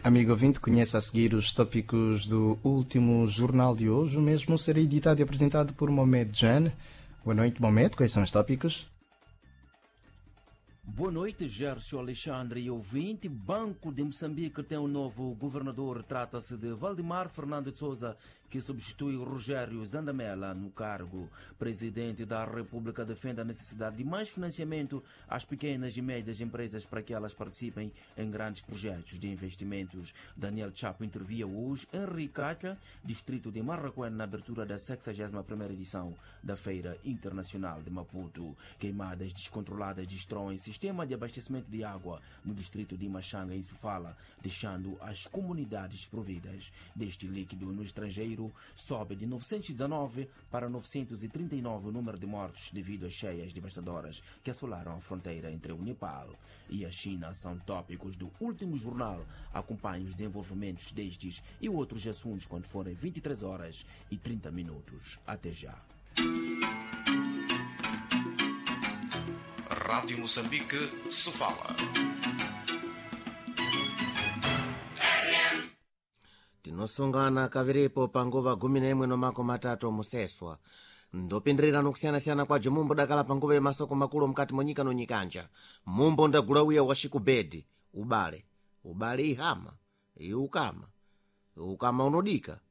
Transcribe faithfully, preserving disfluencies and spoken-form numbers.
Amigo ouvinte, conhece a seguir os tópicos do último jornal de hoje. O mesmo será editado e apresentado por Mohamed Jan. Boa noite, Mohamed. Quais são os tópicos? Boa noite, Gércio Alexandre e ouvinte. Banco de Moçambique tem um novo governador. Trata-se de Valdemar Fernando de Souza, que substitui Rogério Zandamela no cargo. Presidente da República defende a necessidade de mais financiamento às pequenas e médias empresas para que elas participem em grandes projetos de investimentos. Daniel Chapo intervia hoje em Ricacha, distrito de Marraquém, na abertura da sexagésima primeira edição da Feira Internacional de Maputo. Queimadas descontroladas destroem sistema de abastecimento de água no distrito de Machanga, em Sofala, deixando as comunidades desprovidas deste líquido. No estrangeiro, sobe de novecentos e dezenove para novecentos e trinta e nove o número de mortos devido às cheias devastadoras que assolaram a fronteira entre o Nepal e a China. São tópicos do último jornal. Acompanhe os desenvolvimentos destes e outros assuntos quando forem vinte e três horas e trinta minutos. Até já. Rádio Moçambique, Sofala. tinosungana kavirepo panguva gumi na imwe nomako matatu museswa ndopindirirano kusiyana-siyana kwa jomumbo dakala panguva yemasoko makulu mkati monyika nonyikanja mumbo ndagula uya wa shikubedi ubale ubale ihama iukama ukama unodika